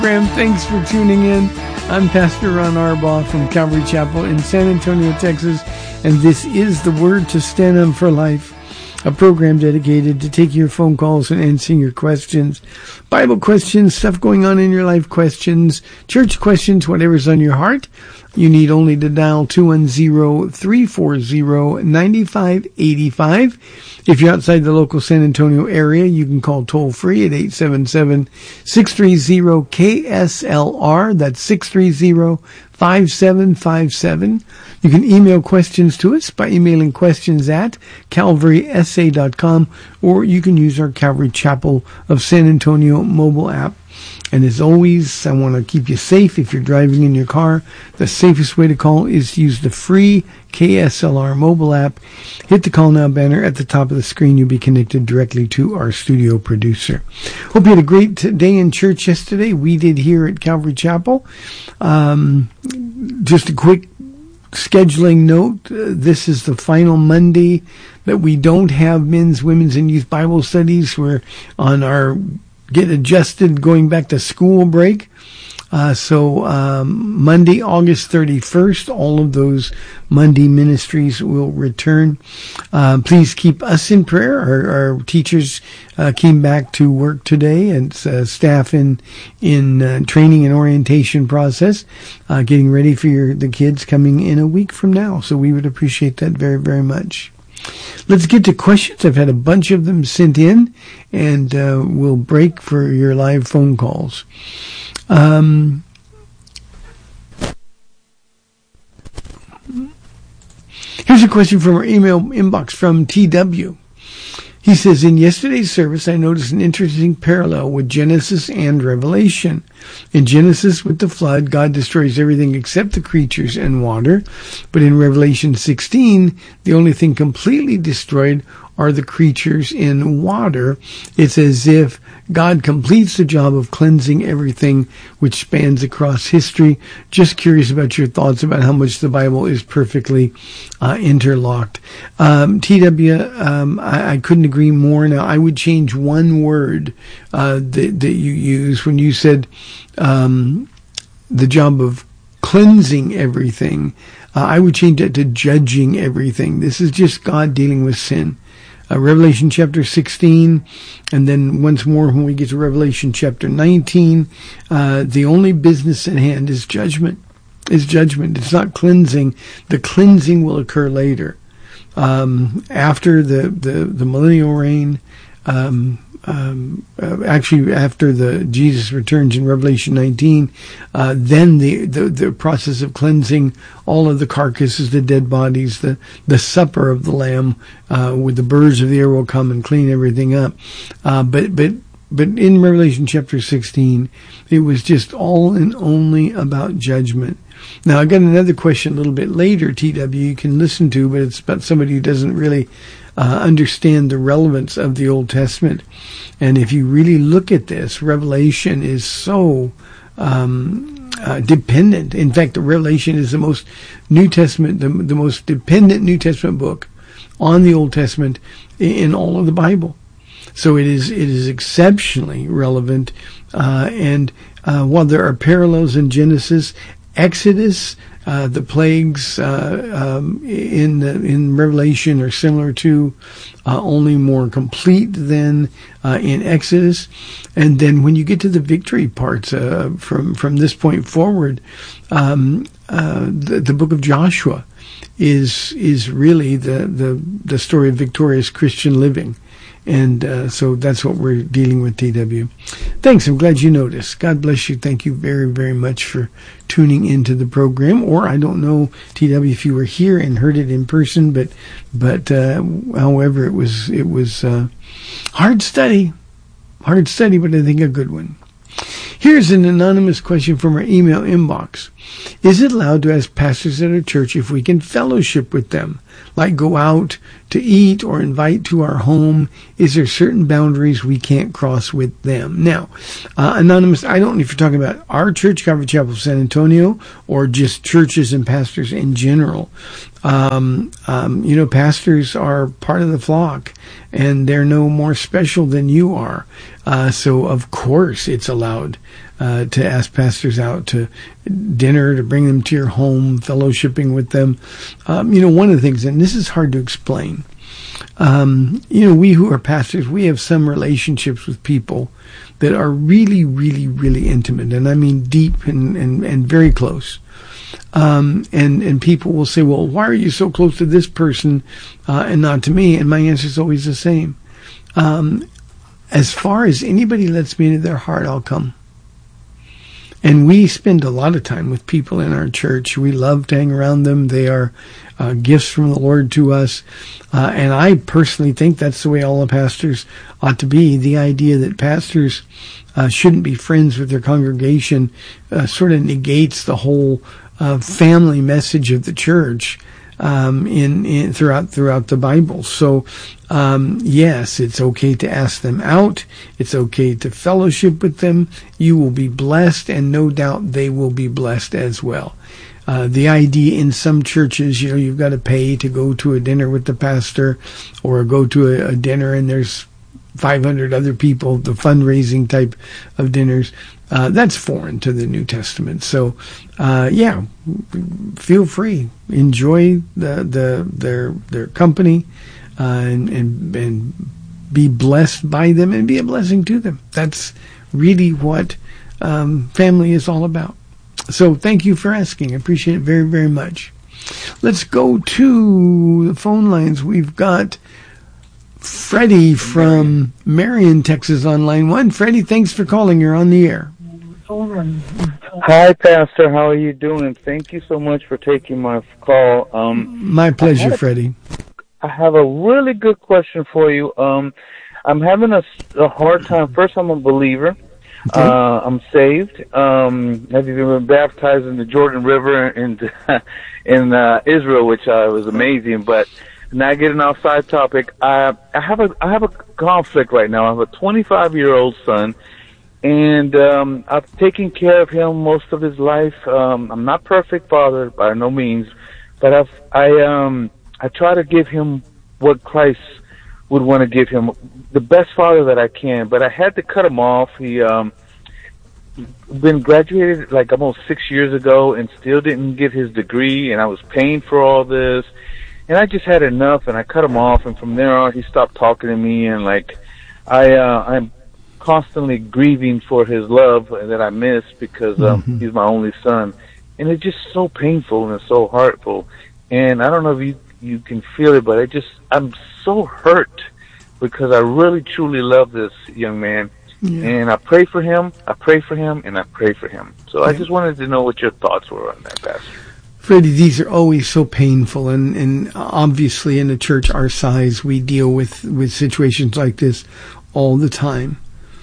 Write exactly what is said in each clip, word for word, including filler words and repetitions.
Thanks for tuning in. I'm Pastor Ron Arbaugh from Calvary Chapel in San Antonio, Texas, and this is The Word to Stand On for Life, a program dedicated to taking your phone calls and answering your questions, Bible questions, stuff going on in your life questions, church questions, whatever's on your heart. You need only to dial two one zero, three four zero, nine five eight five. If you're outside the local San Antonio area, you can call toll free at eight seven seven, six three zero, K S L R. That's six three zero, five seven five seven. You can email questions to us by emailing questions at calvary s a dot com, or you can use our Calvary Chapel of San Antonio mobile app. And as always, I want to keep you safe if you're driving in your car. The safest way to call is to use the free K S L R mobile app. Hit the Call Now banner at the top of the screen. You'll be connected directly to our studio producer. Hope you had a great day in church yesterday. We did here at Calvary Chapel. Um, just a quick scheduling note. Uh, this is the final Monday that we don't have men's, women's, and youth Bible studies. We're on our get adjusted going back to school break. Uh, so um, Monday, August thirty-first, all of those Monday ministries will return. Uh, please keep us in prayer. Our, our teachers uh, came back to work today, and uh, staff in in uh, training and orientation process, uh, getting ready for your, the kids coming in a week from now. So we would appreciate that very, very much. Let's get to questions. I've had a bunch of them sent in, and uh, we'll break for your live phone calls. Um, here's a question from our email inbox from T W. He says, in yesterday's service, I noticed an interesting parallel with Genesis and Revelation. In Genesis, with the flood, God destroys everything except the creatures and water. But in Revelation sixteen, the only thing completely destroyed are the creatures in water. It's as if God completes the job of cleansing everything which spans across history. Just curious about your thoughts about how much the Bible is perfectly uh, interlocked. Um, T W, um, I, I couldn't agree more. Now, I would change one word uh, that, that you use when you said um, the job of cleansing everything. Uh, I would change that to judging everything. This is just God dealing with sin. Uh, Revelation chapter sixteen, and then once more when we get to Revelation chapter nineteen, uh, the only business at hand is judgment. Is judgment. It's not cleansing. The cleansing will occur later. Um, after the, the, the millennial reign, um, um, uh, actually after the Jesus returns in Revelation nineteen, uh, then the, the, the process of cleansing all of the carcasses, the dead bodies, the, the supper of the Lamb, uh, with the birds of the air will come and clean everything up. Uh, but, but, but in Revelation chapter sixteen, it was just all and only about judgment. Now, I got another question a little bit later, T W, you can listen to, but it's about somebody who doesn't really uh, understand the relevance of the Old Testament. And if you really look at this, Revelation is so um, uh, dependent. In fact, the Revelation is the most New Testament, the, the most dependent New Testament book on the Old Testament in all of the Bible. So it is it is exceptionally relevant. Uh, and uh, while there are parallels in Genesis, Exodus, uh, the plagues uh, um, in the, in Revelation are similar to, uh, only more complete than uh, in Exodus. And then when you get to the victory parts uh, from from this point forward, um, uh, the, the book of Joshua is is really the the, the story of victorious Christian living. And uh, so that's what we're dealing with, T W. Thanks. I'm glad you noticed. God bless you. Thank you very, very much for tuning into the program. Or I don't know, T W, if you were here and heard it in person, but but uh, however, it was it was uh, hard study, hard study, but I think a good one. Here's an anonymous question from our email inbox. Is it allowed to ask pastors at our church if we can fellowship with them, like go out to eat or invite to our home? Is there certain boundaries we can't cross with them? Now, uh, anonymous, I don't know if you're talking about our church, Calvary Chapel of San Antonio, or just churches and pastors in general. Um, um, you know, pastors are part of the flock, and they're no more special than you are. Uh, so, of course, it's allowed uh, to ask pastors out to dinner, to bring them to your home, fellowshipping with them. Um, you know, one of the things, and this is hard to explain, um, you know, we who are pastors, we have some relationships with people that are really, really, really intimate, and I mean deep and, and, and very close. Um, and, and people will say, well, why are you so close to this person uh, and not to me? And my answer is always the same. Um, as far as anybody lets me into their heart, I'll come. And we spend a lot of time with people in our church. We love to hang around them. They are uh, gifts from the Lord to us. Uh, and I personally think that's the way all the pastors ought to be. The idea that pastors uh, shouldn't be friends with their congregation uh, sort of negates the whole uh, family message of the church um, in, in throughout throughout the Bible. So, um, yes, it's okay to ask them out. It's okay to fellowship with them. You will be blessed, and no doubt they will be blessed as well. Uh, the idea in some churches, you know, you've got to pay to go to a dinner with the pastor, or go to a, a dinner and there's five hundred other people, the fundraising type of dinners. Uh, that's foreign to the New Testament. So, uh, yeah, feel free. Enjoy the, the, their, their company, uh, and, and, and be blessed by them and be a blessing to them. That's really what, um, family is all about. So thank you for asking. I appreciate it very, very much. Let's go to the phone lines. We've got Freddie from Marion, Texas on line one. Freddie, thanks for calling. You're on the air. Hi, Pastor. How are you doing? Thank you so much for taking my call. Um, my pleasure, I Freddie. I have a really good question for you. Um, I'm having a, a hard time. First, I'm a believer. Okay. Uh, I'm saved. Um, I've even been baptized in the Jordan River in in uh, Israel, which uh, was amazing. But not getting outside topic, I I have a I have a conflict right now. I have a twenty-five year old son, and um, I've taken care of him most of his life. Um, I'm not perfect father by no means, but I've I um I try to give him what Christ would want to give him, the best father that I can, but I had to cut him off. He um been graduated like almost six years ago and still didn't get his degree, and I was paying for all this, and I just had enough, and I cut him off. And from there on, he stopped talking to me, and like I uh, I'm constantly grieving for his love that I miss because um, mm-hmm. he's my only son, and it's just so painful and it's so hurtful. And I don't know if you you can feel it, but I just I'm so hurt because I really truly love this young man. Yeah. And I pray for him, I pray for him, and I pray for him. So yeah. I just wanted to know what your thoughts were on that, Pastor. Freddie, these are always so painful, and, and obviously in a church our size, we deal with, with situations like this all the time.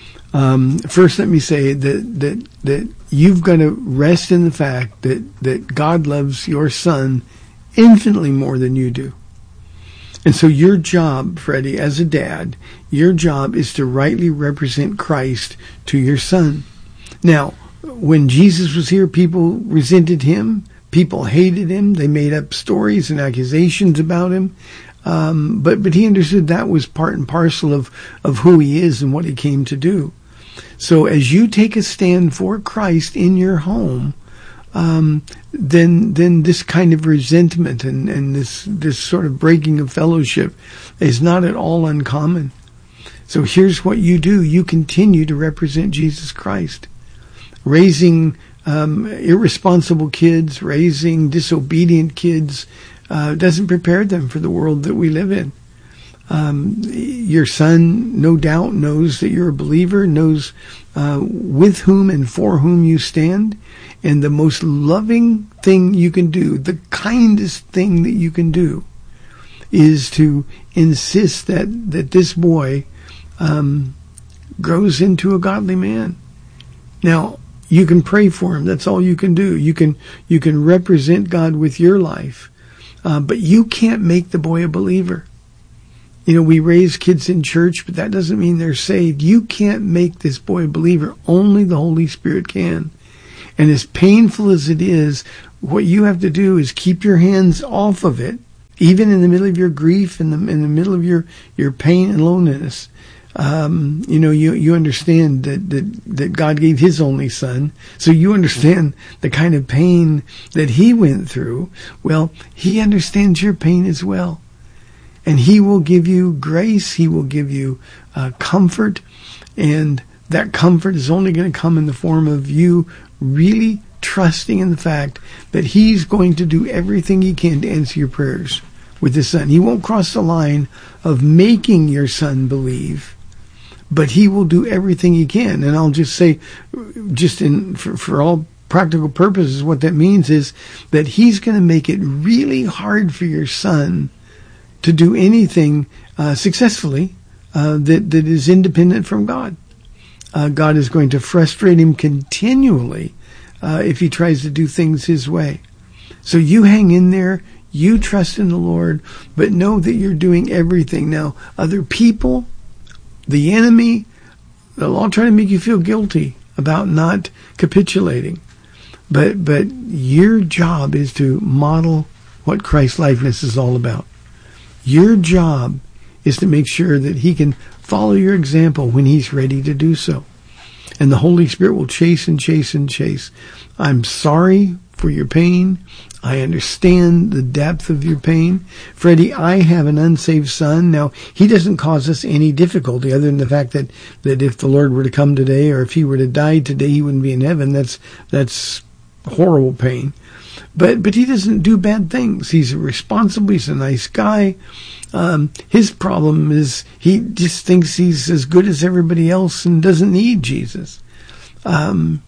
Um, first, let me say that, that, that you've got to rest in the fact that, that God loves your son infinitely more than you do. And so your job, Freddie, as a dad, your job is to rightly represent Christ to your son. Now, when Jesus was here, people resented him. People hated him. They made up stories and accusations about him. Um, but, but he understood that was part and parcel of, of who he is and what he came to do. So as you take a stand for Christ in your home, um, then, then this kind of resentment and, and this, this sort of breaking of fellowship is not at all uncommon. So here's what you do. You continue to represent Jesus Christ. Raising, um, irresponsible kids, raising disobedient kids, uh, doesn't prepare them for the world that we live in. Um, your son, no doubt, knows that you're a believer, knows uh, with whom and for whom you stand. And the most loving thing you can do, the kindest thing that you can do, is to insist that, that this boy um, grows into a godly man. Now, you can pray for him. That's all you can do. You can you can represent God with your life, uh, but you can't make the boy a believer. You know, we raise kids in church, but that doesn't mean they're saved. You can't make this boy a believer. Only the Holy Spirit can. And as painful as it is, what you have to do is keep your hands off of it, even in the middle of your grief, in the in the middle of your, your pain and loneliness. Um, you know, you, you understand that, that, that God gave his only son. So you understand the kind of pain that he went through. Well, he understands your pain as well. And he will give you grace. He will give you uh, comfort. And that comfort is only going to come in the form of you really trusting in the fact that he's going to do everything he can to answer your prayers with his son. He won't cross the line of making your son believe, but he will do everything he can. And I'll just say, just in for, for all practical purposes, what that means is that he's going to make it really hard for your son to do anything uh, successfully uh, that that is independent from God. Uh, God is going to frustrate him continually uh, if he tries to do things his way. So you hang in there, you trust in the Lord, but know that you're doing everything. Now, other people, the enemy, they'll all try to make you feel guilty about not capitulating. But but your job is to model what Christ-likeness is all about. Your job is to make sure that he can follow your example when he's ready to do so. And the Holy Spirit will chase and chase and chase. I'm sorry for your pain. I understand the depth of your pain. Freddie, I have an unsaved son. Now, he doesn't cause us any difficulty other than the fact that, that if the Lord were to come today or if he were to die today, he wouldn't be in heaven. That's, that's horrible pain. But but he doesn't do bad things. He's responsible. He's a nice guy. Um, his problem is he just thinks he's as good as everybody else and doesn't need Jesus. Um,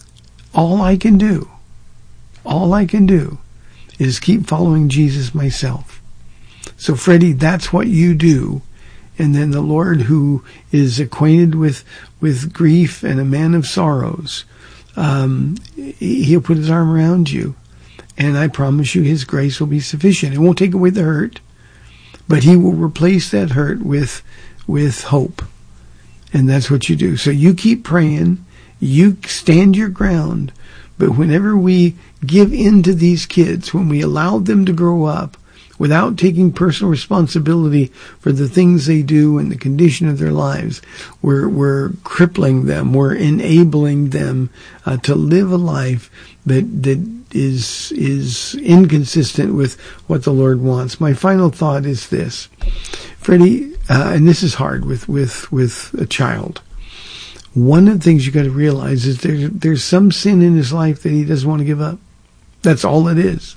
all I can do, all I can do is keep following Jesus myself. So, Freddie, that's what you do. And then the Lord, who is acquainted with, with grief and a man of sorrows, um, he'll put his arm around you. And I promise you his grace will be sufficient. It won't take away the hurt, but he will replace that hurt with with hope. And that's what you do. So you keep praying. You stand your ground. But whenever we give in to these kids, when we allow them to grow up without taking personal responsibility for the things they do and the condition of their lives, we're, we're crippling them. We're enabling them uh, to live a life that, that is, is inconsistent with what the Lord wants. My final thought is this. Freddie, uh, and this is hard with, with, with a child. One of the things you got to realize is there's, there's some sin in his life that he doesn't want to give up. That's all it is.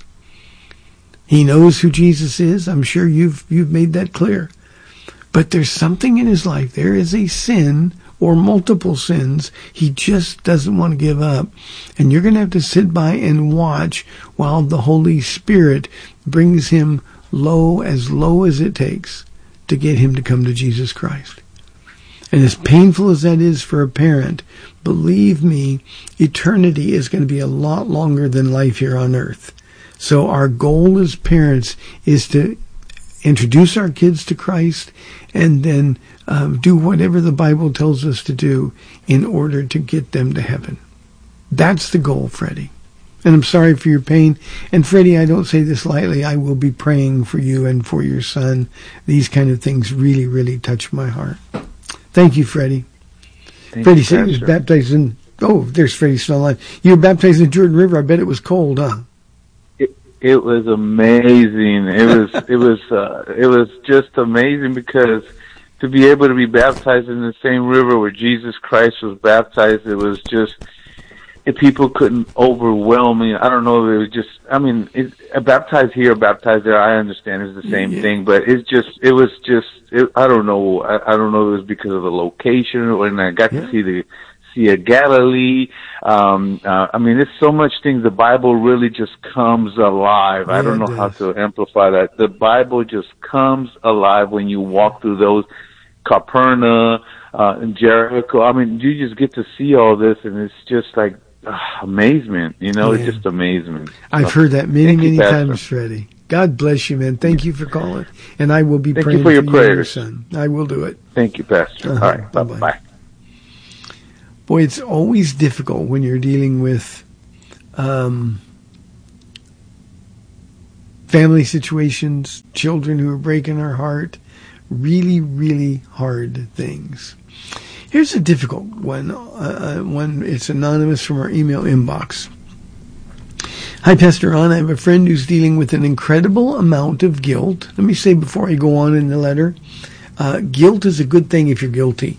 He knows who Jesus is. I'm sure you've you've made that clear. But there's something in his life. There is a sin or multiple sins he just doesn't want to give up. And you're going to have to sit by and watch while the Holy Spirit brings him low, as low as it takes to get him to come to Jesus Christ. And as painful as that is for a parent, believe me, eternity is going to be a lot longer than life here on earth. So our goal as parents is to introduce our kids to Christ and then uh, do whatever the Bible tells us to do in order to get them to heaven. That's the goal, Freddie. And I'm sorry for your pain. And Freddie, I don't say this lightly. I will be praying for you and for your son. These kind of things really, really touch my heart. Thank you, Freddie. Thank Freddie you, said he was Pastor. baptized in, oh, there's Freddie still alive. You were baptized in Jordan River. I bet it was cold, huh? It, it was amazing. It was, it was, uh, it was just amazing because to be able to be baptized in the same river where Jesus Christ was baptized, it was just, if people couldn't overwhelm me. I don't know. It was just, I mean, it, uh, baptized here, baptized there, I understand it's the same Yeah. thing, but it's just, it was just, it, I don't know. I, I don't know if it was because of the location when I got Yeah. to see the, Sea of Galilee. Um, uh, I mean, there's so much things. The Bible really just comes alive. Yeah, I don't it know how does. to amplify that. The Bible just comes alive when you walk through those Capernaum, uh, and Jericho. I mean, you just get to see all this and it's just like, uh, amazement, you know, Yeah. it's just amazement. I've So, heard that many, thank you, many Pastor. times, Freddie. God bless you, man. Thank you for calling. And I will be Thank you praying for your you and your prayers. son. I will do it. Thank you, Pastor. Uh-huh. All right. Bye-bye. Bye-bye. Boy, it's always difficult when you're dealing with um, family situations, children who are breaking our heart, really, really hard things. Here's a difficult one. Uh, one it's anonymous from our email inbox. Hi, Pastor Ron. I have a friend who's dealing with an incredible amount of guilt. Let me say before I go on in the letter, uh, guilt is a good thing if you're guilty.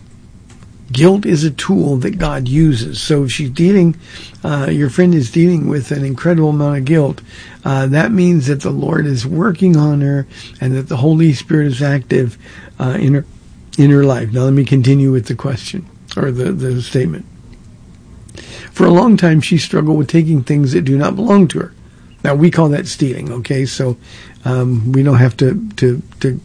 Guilt is a tool that God uses. So if she's dealing, uh, your friend is dealing with an incredible amount of guilt, uh, that means that the Lord is working on her and that the Holy Spirit is active uh, in her in her life. Now let me continue with the question or the, the statement. For a long time, she struggled with taking things that do not belong to her. Now we call that stealing. Okay, so um, we don't have to to, to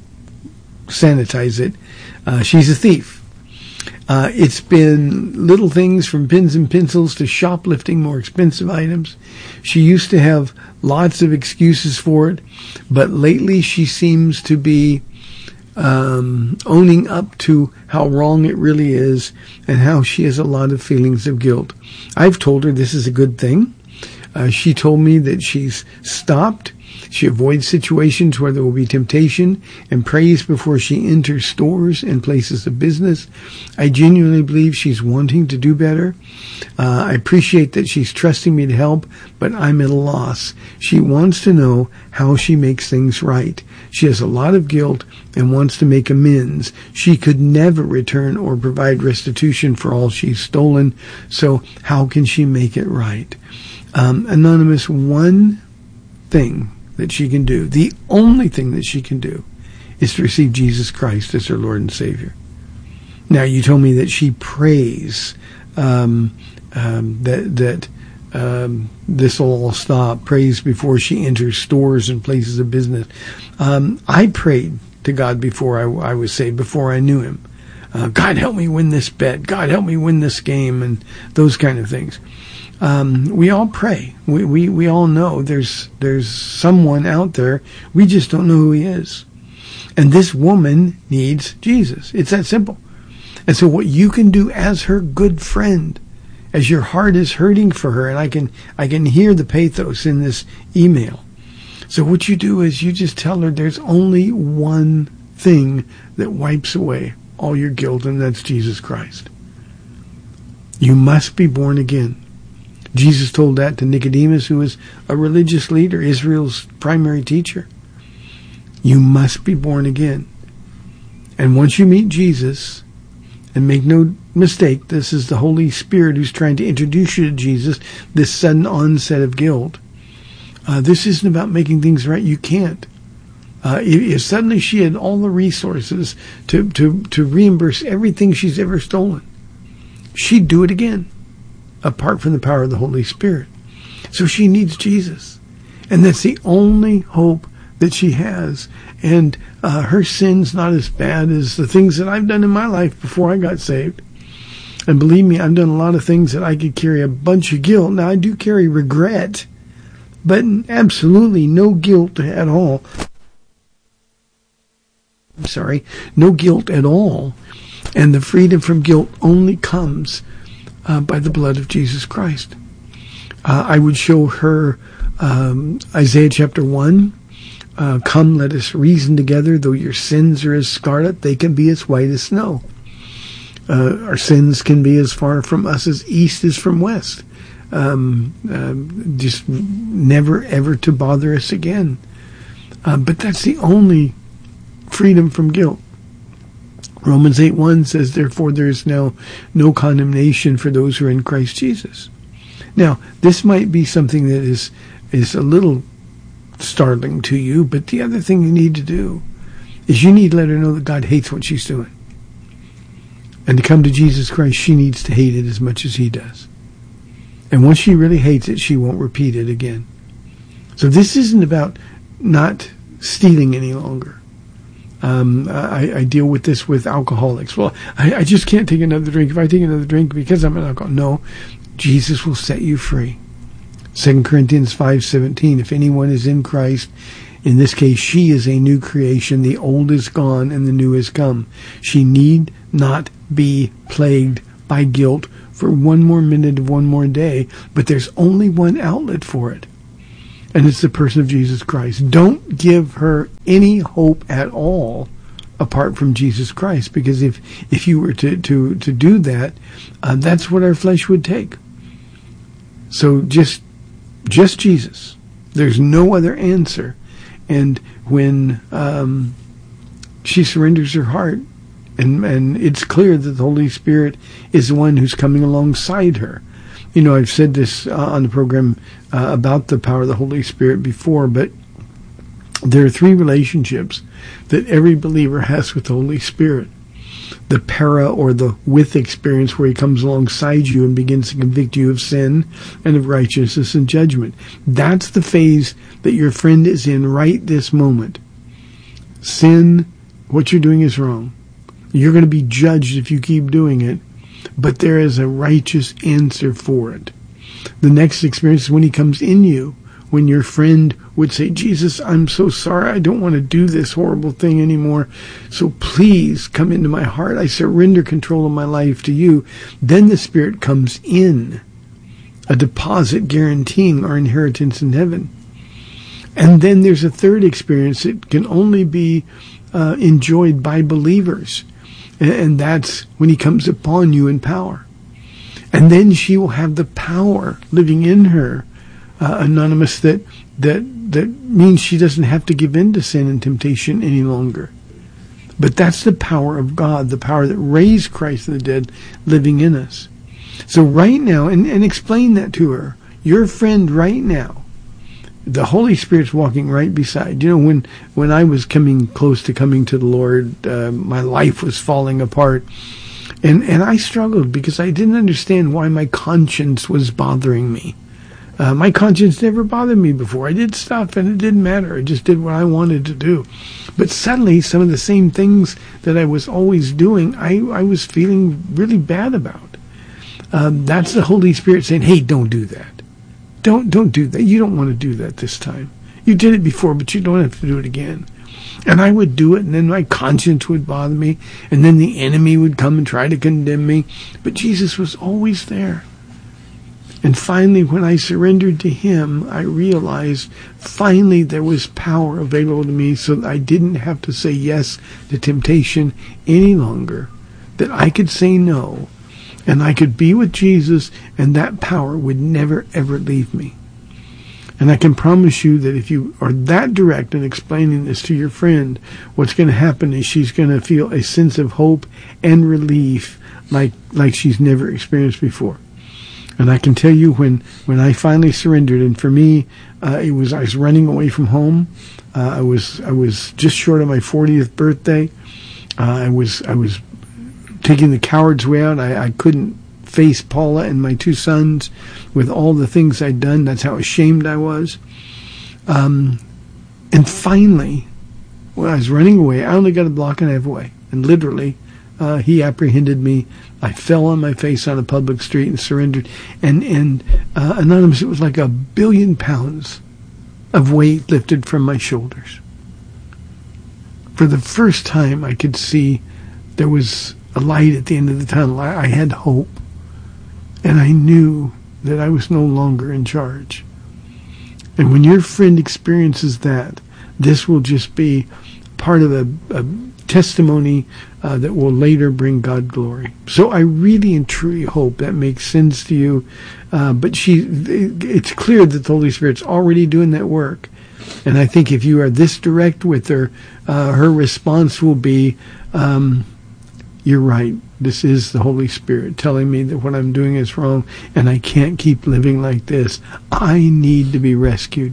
sanitize it. Uh, she's a thief. Uh, it's been little things from pens and pencils to shoplifting more expensive items. She used to have lots of excuses for it, but lately she seems to be um, owning up to how wrong it really is and how she has a lot of feelings of guilt. I've told her this is a good thing. Uh, she told me that she's stopped. She avoids situations where there will be temptation and prays before she enters stores and places of business. I genuinely believe she's wanting to do better. Uh, I appreciate that she's trusting me to help, but I'm at a loss. She wants to know how she makes things right. She has a lot of guilt and wants to make amends. She could never return or provide restitution for all she's stolen, so how can she make it right? Um, Anonymous, one thing that she can do, the only thing that she can do, is to receive Jesus Christ as her Lord and Savior. Now, you told me that she prays um, um, that that um, this will all stop, prays before she enters stores and places of business. Um, I prayed to God before I, I was saved, before I knew Him. Uh, God, help me win this bet. God, help me win this game, and those kind of things. Um, we all pray. We, we, we all know there's, there's someone out there. We just don't know who he is. And this woman needs Jesus. It's that simple. And so what you can do as her good friend, as your heart is hurting for her, and I can, I can hear the pathos in this email. So what you do is you just tell her there's only one thing that wipes away all your guilt, and that's Jesus Christ. You must be born again. Jesus told that to Nicodemus, who was a religious leader, Israel's primary teacher. You must be born again. And once you meet Jesus, and make no mistake, this is the Holy Spirit who's trying to introduce you to Jesus, this sudden onset of guilt. Uh, this isn't about making things right. You can't. Uh, if, if suddenly she had all the resources to, to, to reimburse everything she's ever stolen, she'd do it again, apart from the power of the Holy Spirit. So she needs Jesus. And that's the only hope that she has. And uh, her sin's not as bad as the things that I've done in my life before I got saved. And believe me, I've done a lot of things that I could carry a bunch of guilt. Now, I do carry regret, but absolutely no guilt at all. I'm sorry, no guilt at all. And the freedom from guilt only comes Uh, by the blood of Jesus Christ. Uh, I would show her um, Isaiah chapter one. Uh, Come, let us reason together. Though your sins are as scarlet, they can be as white as snow. Uh, our sins can be as far from us as east is from west. Um, uh, just never, ever to bother us again. Uh, but that's the only freedom from guilt. Romans eight one says, therefore there is now no condemnation for those who are in Christ Jesus. Now, this might be something that is, is a little startling to you, but the other thing you need to do is you need to let her know that God hates what she's doing. And to come to Jesus Christ, she needs to hate it as much as he does. And once she really hates it, she won't repeat it again. So this isn't about not stealing any longer. Um, I, I deal with this with alcoholics. Well, I, I just can't take another drink. If I take another drink because I'm an alcoholic, no, Jesus will set you free. Second Corinthians five seventeen, if anyone is in Christ, in this case, she is a new creation. The old is gone and the new has come. She need not be plagued by guilt for one more minute of one more day, but there's only one outlet for it. And it's the person of Jesus Christ. Don't give her any hope at all apart from Jesus Christ. Because if, if you were to, to, to do that, uh, that's what our flesh would take. So just, just Jesus. There's no other answer. And when, um, she surrenders her heart, and, and it's clear that the Holy Spirit is the one who's coming alongside her. You know, I've said this uh, on the program uh, about the power of the Holy Spirit before, but there are three relationships that every believer has with the Holy Spirit. The para, or the with experience, where he comes alongside you and begins to convict you of sin and of righteousness and judgment. That's the phase that your friend is in right this moment. Sin, what you're doing is wrong. You're going to be judged if you keep doing it, but there is a righteous answer for it. The next experience is when he comes in you, when your friend would say, Jesus, I'm so sorry. I don't want to do this horrible thing anymore. So please come into my heart. I surrender control of my life to you. Then the Spirit comes in, a deposit guaranteeing our inheritance in heaven. And then there's a third experience that can only be uh, enjoyed by believers. And, and that's when he comes upon you in power. And then she will have the power living in her, uh, anonymous, that that that means she doesn't have to give in to sin and temptation any longer. But that's the power of God, the power that raised Christ from the dead living in us. So right now, and, and explain that to her, your friend right now, the Holy Spirit's walking right beside. You know, when, when I was coming close to coming to the Lord, uh, my life was falling apart. And, and I struggled because I didn't understand why my conscience was bothering me. Uh, my conscience never bothered me before. I did stuff and it didn't matter. I just did what I wanted to do. But suddenly, some of the same things that I was always doing, I, I was feeling really bad about. Um, that's the Holy Spirit saying, hey, don't do that. Don't, don't do that. You don't want to do that this time. You did it before, but you don't have to do it again. And I would do it, and then my conscience would bother me, and then the enemy would come and try to condemn me. But Jesus was always there. And finally, when I surrendered to him, I realized finally there was power available to me, so that I didn't have to say yes to temptation any longer, that I could say no, and I could be with Jesus, and that power would never, ever leave me. And I can promise you that if you are that direct in explaining this to your friend, what's going to happen is she's going to feel a sense of hope and relief like like she's never experienced before. And I can tell you, when, when I finally surrendered, and for me, uh, it was I was running away from home. Uh, I was I was just short of my fortieth birthday. Uh, I was I was taking the coward's way out. I, I couldn't face Paula and my two sons with all the things I'd done. That's how ashamed I was. Um, and finally, when I was running away, I only got a block and a half away. And literally, uh, he apprehended me. I fell on my face on a public street and surrendered. And, and uh, Anonymous, it was like a billion pounds of weight lifted from my shoulders. For the first time, I could see there was a light at the end of the tunnel. I, I had hope. And I knew that I was no longer in charge. And when your friend experiences that, this will just be part of a, a testimony uh, that will later bring God glory. So I really and truly hope that makes sense to you. Uh, but she, it's clear that the Holy Spirit's already doing that work. And I think if you are this direct with her, uh, her response will be, um, you're right. This is the Holy Spirit telling me that what I'm doing is wrong, and I can't keep living like this. I need to be rescued.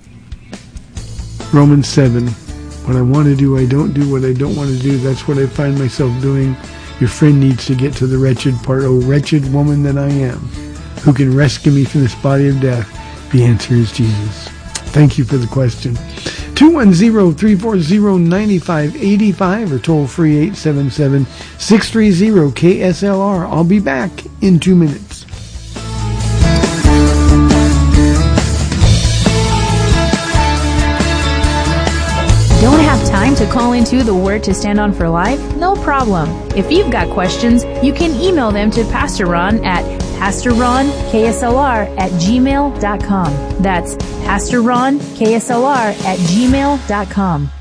Romans seven. What I want to do, I don't do. What I don't want to do, that's what I find myself doing. Your friend needs to get to the wretched part. Oh, wretched woman that I am, who can rescue me from this body of death? The answer is Jesus. Thank you for the question. two one zero, three four zero, nine five eight five or toll free eight seven seven, six three zero, K S L R. I'll be back in two minutes. Don't have time to call into the Word to Stand On for Life? No problem. If you've got questions, you can email them to Pastor Ron at Pastor Ron K S L R at gmail dot com. That's Pastor Ron K S L R at gmail dot com.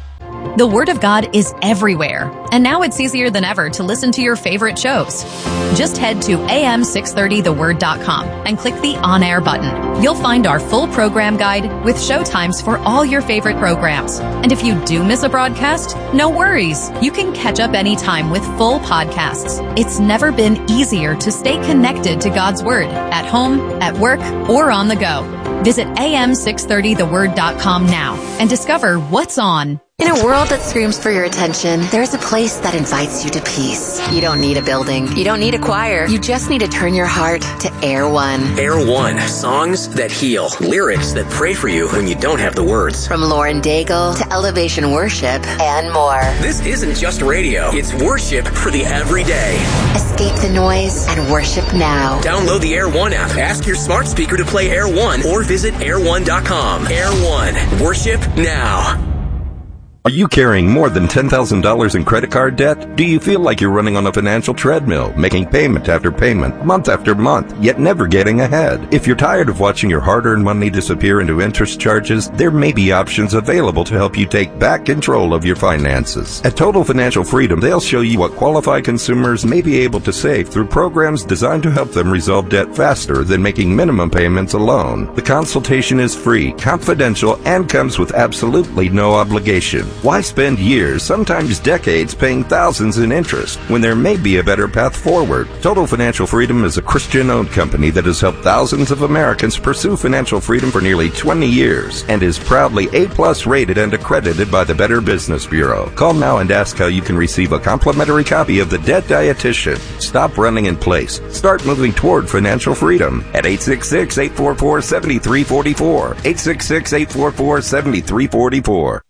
The Word of God is everywhere, and now it's easier than ever to listen to your favorite shows. Just head to A M six thirty the word dot com and click the On Air button. You'll find our full program guide with show times for all your favorite programs. And if you do miss a broadcast, no worries. You can catch up anytime with full podcasts. It's never been easier to stay connected to God's Word at home, at work, or on the go. Visit A M six thirty the word dot com now and discover what's on. In a world that screams for your attention, there's a place that invites you to peace. You don't need a building. You don't need a choir. You just need to turn your heart to Air One. Air One. Songs that heal. Lyrics that pray for you when you don't have the words. From Lauren Daigle to Elevation Worship and more. This isn't just radio. It's worship for the everyday. Escape the noise and worship now. Download the Air One app. Ask your smart speaker to play Air One or visit air one dot com. Air One. Worship now. Are you carrying more than ten thousand dollars in credit card debt? Do you feel like you're running on a financial treadmill, making payment after payment, month after month, yet never getting ahead? If you're tired of watching your hard-earned money disappear into interest charges, there may be options available to help you take back control of your finances. At Total Financial Freedom, they'll show you what qualified consumers may be able to save through programs designed to help them resolve debt faster than making minimum payments alone. The consultation is free, confidential, and comes with absolutely no obligation. Why spend years, sometimes decades, paying thousands in interest when there may be a better path forward? Total Financial Freedom is a Christian-owned company that has helped thousands of Americans pursue financial freedom for nearly twenty years and is proudly A-plus rated and accredited by the Better Business Bureau. Call now and ask how you can receive a complimentary copy of The Debt Dietitian. Stop running in place. Start moving toward financial freedom at eight six six, eight four four, seven three four four, eight six six, eight four four, seven three four four.